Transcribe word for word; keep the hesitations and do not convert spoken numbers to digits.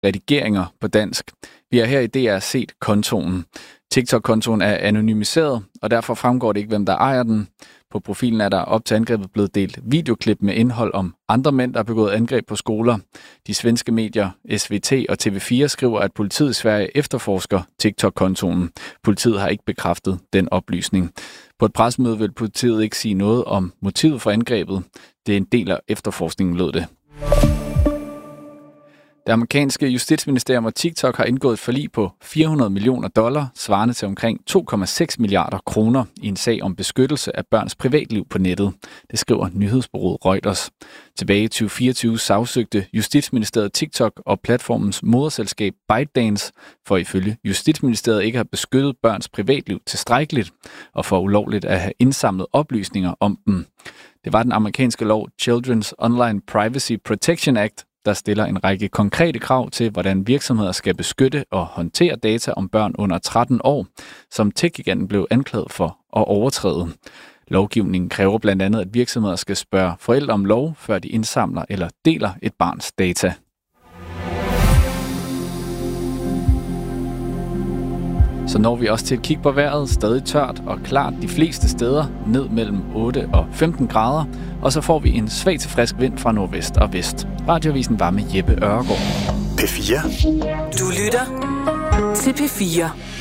redigeringer på dansk. Vi har her i D R set kontoen. TikTok-kontoen er anonymiseret, og derfor fremgår det ikke, hvem der ejer den. På profilen er der op til angrebet blevet delt videoklip med indhold om andre mænd, der har begået angreb på skoler. De svenske medier S V T og T V fire skriver, at politiet i Sverige efterforsker TikTok-kontoen. Politiet har ikke bekræftet den oplysning. På et pressemøde vil politiet ikke sige noget om motivet for angrebet. Det er en del af efterforskningen, lød det. Det amerikanske justitsministerium og TikTok har indgået et forlig på fire hundrede millioner dollar, svarende til omkring to komma seks milliarder kroner i en sag om beskyttelse af børns privatliv på nettet. Det skriver nyhedsbureauet Reuters. Tilbage i tyve fireogtyve sagsøgte Justitsministeriet TikTok og platformens moderselskab ByteDance for ifølge Justitsministeriet ikke at have beskyttet børns privatliv tilstrækkeligt og for ulovligt at have indsamlet oplysninger om dem. Det var den amerikanske lov Children's Online Privacy Protection Act, der stiller en række konkrete krav til, hvordan virksomheder skal beskytte og håndtere data om børn under tretten år, som tech-giganten blev anklaget for at overtræde. Lovgivningen kræver blandt andet, at virksomheder skal spørge forældre om lov, før de indsamler eller deler et barns data. Så når vi også til et kig på vejret, stadig tørt og klart de fleste steder, ned mellem otte og femten grader, og så får vi en svag til frisk vind fra nordvest og vest. Radioavisen var med Jeppe Ørgaard. P fire. Du lytter til P fire.